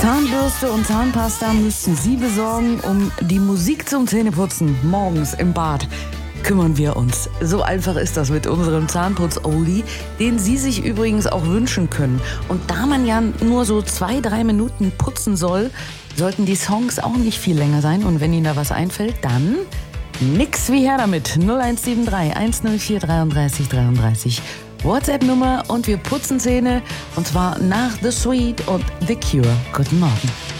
Zahnbürste und Zahnpasta müssten Sie besorgen, um die Musik zum Zähneputzen morgens im Bad. Kümmern wir uns. So einfach ist das mit unserem Zahnputz-Oldie, den Sie sich übrigens auch wünschen können. Und da man ja nur so 2-3 Minuten putzen soll, sollten die Songs auch nicht viel länger sein. Und wenn Ihnen da was einfällt, dann nix wie her damit. 0173 104 33 33. WhatsApp-Nummer und wir putzen Zähne. Und zwar nach The Sweet und The Cure. Guten Morgen.